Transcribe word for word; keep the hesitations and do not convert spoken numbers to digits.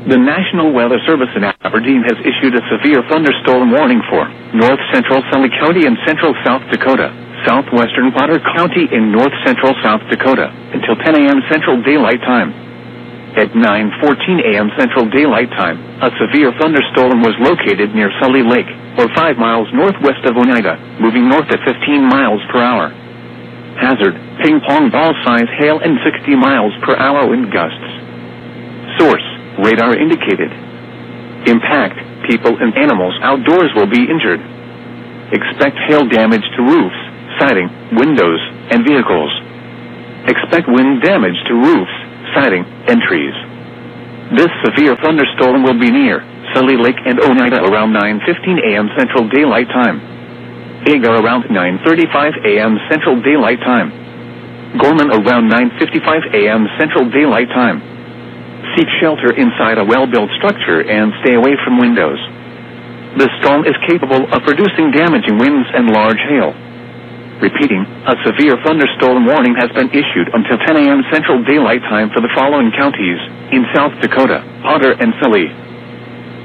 The National Weather Service in Aberdeen has issued a severe thunderstorm warning for north central Sully County and central South Dakota, southwestern Potter County in north central South Dakota, until ten a m Central Daylight Time. At nine fourteen a m Central Daylight Time, a severe thunderstorm was located near Sully Lake, or five miles northwest of Oneida, moving north at fifteen miles per hour. Hazard, ping-pong ball size hail and sixty miles per hour wind gusts. Source, radar indicated. Impact, people and animals outdoors will be injured. Expect hail damage to roofs, siding, windows, and vehicles. Expect wind damage to roofs, siding, and trees. This severe thunderstorm will be near Sully Lake and Oneida around nine fifteen a m Central Daylight Time. Agar around nine thirty-five a m Central Daylight Time. Gorman around nine fifty-five a m Central Daylight Time. Seek shelter inside a well-built structure and stay away from windows. The storm is capable of producing damaging winds and large hail. Repeating, a severe thunderstorm warning has been issued until ten a m Central Daylight Time for the following counties in South Dakota, Potter and Sully.